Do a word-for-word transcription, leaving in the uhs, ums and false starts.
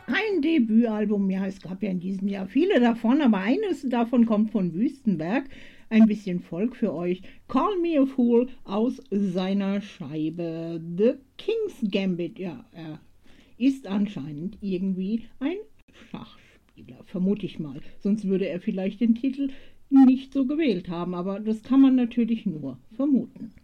ein Debütalbum. Ja, es gab ja in diesem Jahr viele davon, aber eines davon kommt von Wüstenberg. Ein bisschen Volk für euch. Call Me a Fool aus seiner Scheibe The King's Gambit. Ja, er ist anscheinend irgendwie ein Schachspieler, vermute ich mal. Sonst würde er vielleicht den Titel nicht so gewählt haben, aber das kann man natürlich nur vermuten.